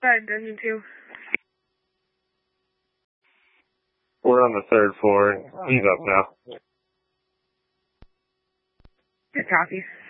Dungeon 2. We're on the 3rd floor. He's up now. Good copy.